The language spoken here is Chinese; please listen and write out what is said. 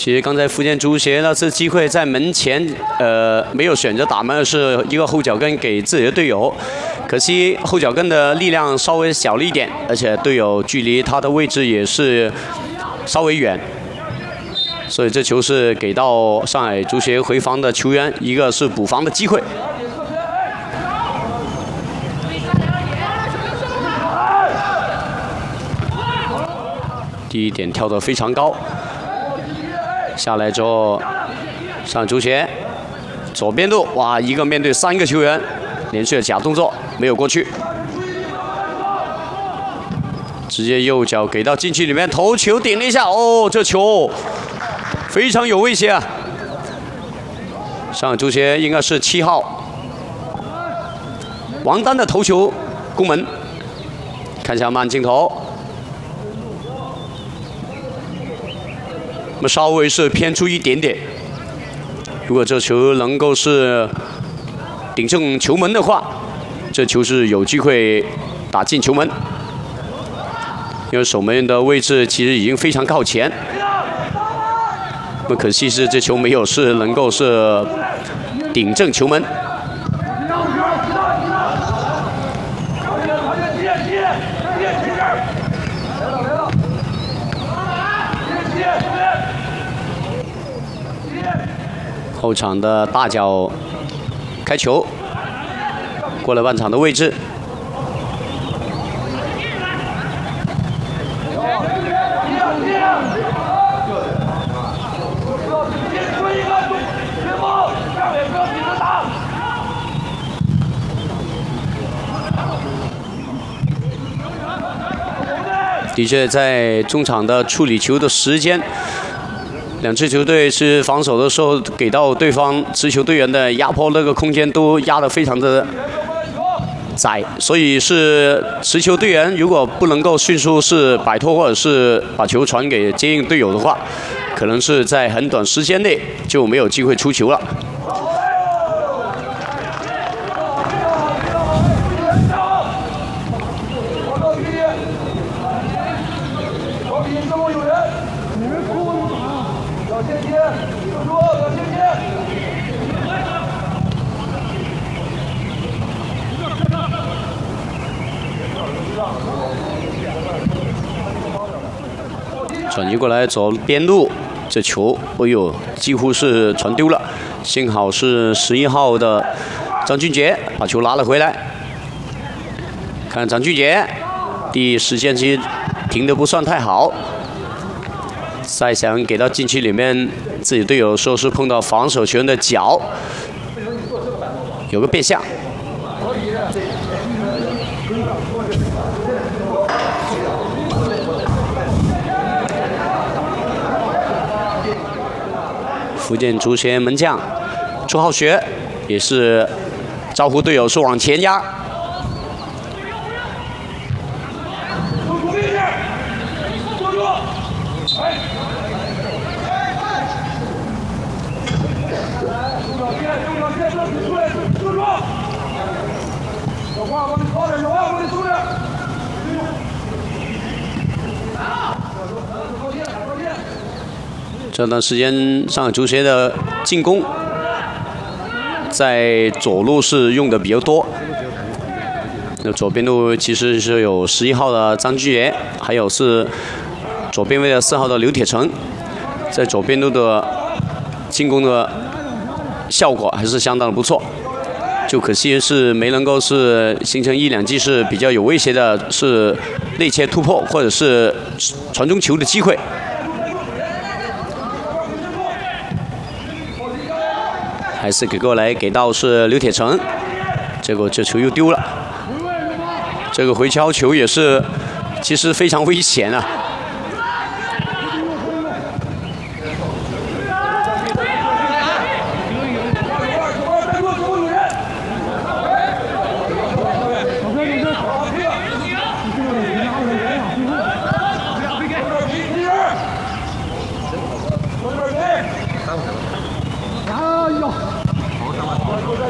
其实刚才福建足协那次机会在门前，没有选择打门，而是一个后脚跟给自己的队友。可惜后脚跟的力量稍微小了一点，而且队友距离他的位置也是稍微远，所以这球是给到上海足协回防的球员一个是补防的机会。 第一点跳得非常高，下来之后上足协左边路，哇，一个面对3个球员，连续的假动作没有过去，直接右脚给到禁区里面，头球顶了一下，哦，这球非常有威胁啊！上海足协应该是7号王丹的头球攻门，看一下慢镜头。 那么稍微是偏出一点点，如果这球能够是顶正球门的话，这球是有机会打进球门。因为守门员的位置其实已经非常靠前，那么可惜是这球没有是能够是顶正球门。 后场的大脚开球，过了半场的位置。的确，在中场的处理球的时间。 两支球队是防守的时候给到对方持球队员的压迫那个空间都压得非常的窄，所以是持球队员如果不能够迅速是摆脱或者是把球传给接应队友的话，可能是在很短时间内就没有机会出球了。 转移过来左边路，这球，哎呦，几乎是传丢了。幸好是11号的张俊杰把球拿了回来。看张俊杰，第一时间其实停得不算太好，再想给到禁区里面，自己队友说是碰到防守球员的脚，有个变向。 福建足协门将朱浩学也是招呼队友是往前压。这段时间，上海足协的进攻在左路是用的比较多。那左边路其实是有11号的张俊杰，还有是左边位的4号的刘铁成，在左边路的进攻的效果还是相当的不错。就可惜是没能够是形成1、2记是比较有威胁的，是内切突破或者是传中球的机会。 还是给过来，给到是刘铁成，结果这球又丢了。这个回敲球也是，其实非常危险啊。